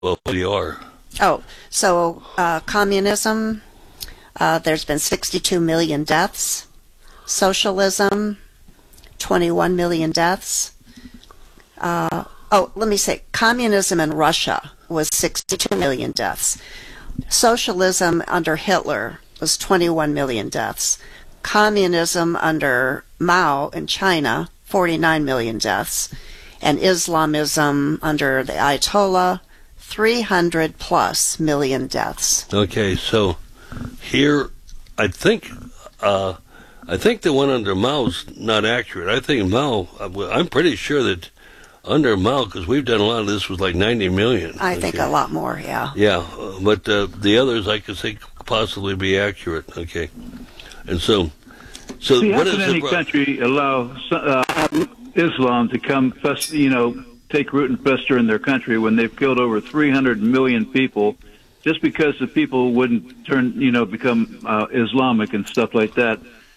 Well, we are. Oh, so communism, there's been 62 million deaths. Socialism, 21 million deaths. Let me say, communism in Russia was 62 million deaths. Socialism under Hitler was 21 million deaths. Communism under Mao in China, 49 million deaths. And Islamism under the Ayatollah, 300 plus million deaths. Okay, so here, I think the one under Mao's not accurate. I think Mao, I'm pretty sure that under Mao, because we've done a lot of this, was like 90 million. I think a lot more, yeah. Yeah, but the others I could think could possibly be accurate. Okay, and so See, what how is can any country allow Islam to come, take root and fester in their country when they've killed over 300 million people just because the people wouldn't become Islamic and stuff like that?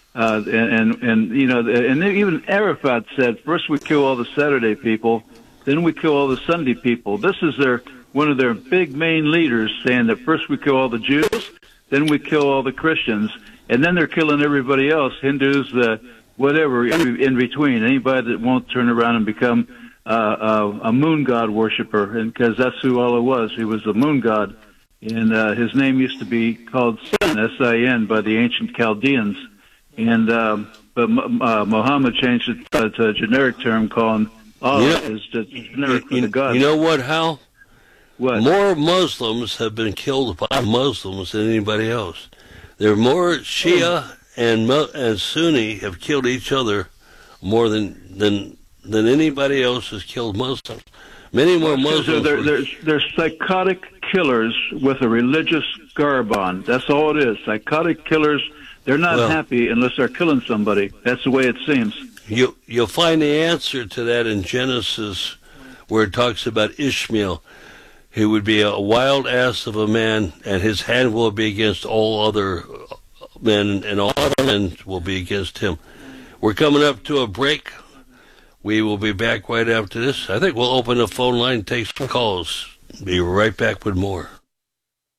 And even Arafat said, first we kill all the Saturday people, then we kill all the Sunday people. This is one of their big main leaders saying that first we kill all the Jews, then we kill all the Christians, and then they're killing everybody else, Hindus, whatever in between, anybody that won't turn around and become a moon god worshiper, and because that's who Allah was. He was a moon god, and his name used to be called Sin, S-I-N, by the ancient Chaldeans. And but Muhammad changed it to a generic term calling Allah is generic for the God. You know what, Hal? What? More Muslims have been killed by Muslims than anybody else. There are more Shia and Sunni have killed each other more than anybody else has killed Muslims. Many more Muslims. They're psychotic killers with a religious garb on. That's all it is. Psychotic killers. They're not happy unless they're killing somebody. That's the way it seems. You'll find the answer to that in Genesis, where it talks about Ishmael. He would be a wild ass of a man, and his hand will be against all other men, and all other men will be against him. We're coming up to a break. We will be back right after this. I think we'll open the phone line and take some calls. Be right back with more.